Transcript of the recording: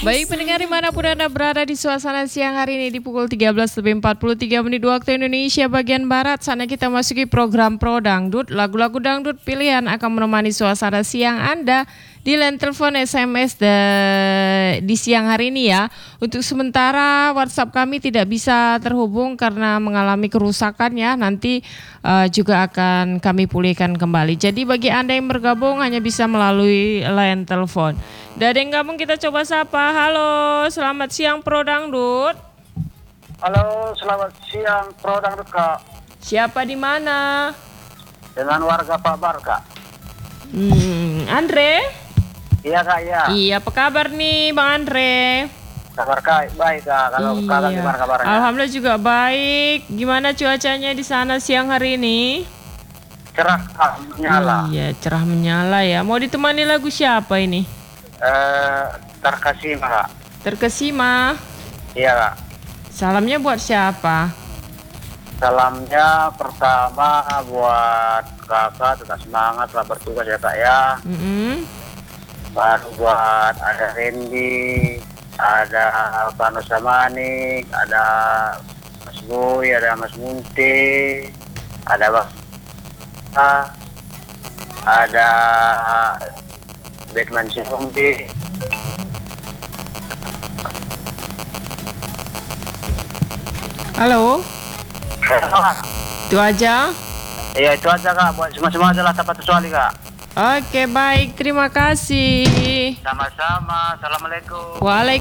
Baik pendengar dimanapun Anda berada di suasana siang hari ini di pukul 13:43 waktu Indonesia bagian Barat. Sana kita masuki program Pro Dangdut. Lagu-lagu dangdut pilihan akan menemani suasana siang Anda di line telepon SMS di siang hari ini ya. Untuk sementara WhatsApp kami tidak bisa terhubung karena mengalami kerusakan ya. Nanti juga akan kami pulihkan kembali. Jadi bagi Anda yang bergabung hanya bisa melalui line telepon. Dan yang gabung kita coba sapa. Halo, selamat siang Pro Dangdut. Halo, selamat siang Pro Dangdut Kak. Siapa di mana? Dengan warga Pak Bar Kak. Andre? Iya Kak, iya. Iya, apa kabar nih Bang Andre? Kabar Kak, baik Kak. Kalau Kakak gimana kabarnya? Alhamdulillah juga baik. Gimana cuacanya di sana siang hari ini? Cerah Kak, menyala. Iya, cerah menyala ya. Mau ditemani lagu siapa ini? Terkasih Kak. Terkesima. Iya Kak. Salamnya buat siapa? Salamnya pertama buat Kakak, tetap semangat lah bertugas ya Kak ya. Baru buat ada Randy, ada Pak Samanik, ada Mas Boy, ada Mas Munti, ada Bang, ada Batman Sihombi. Halo, itu aja. Iya itu aja Kak, buat semua adalah tanpa kecuali Kak. Oke baik, terima kasih. Sama-sama, assalamualaikum. Waalaikumsalam.